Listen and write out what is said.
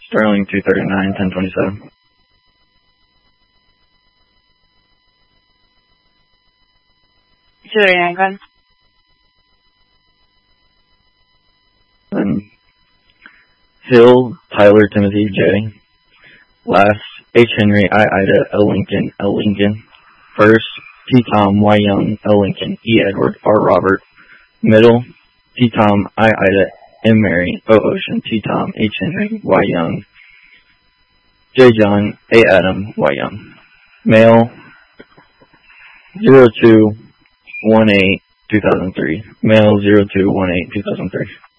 Sterling 239, 1027. And Hill, Tyler, Timothy, J. Last, H. Henry, I. Ida, L. Lincoln, L. Lincoln. First, T. Tom, Y. Young, L. Lincoln, E. Edward, R. Robert. Middle, T. Tom, I. Ida, M. Mary, O. Ocean, T. Tom, H. Henry, Y. Young. J. John, A. Adam, Y. Young. Male, 0218 2003. Male 0218 2003.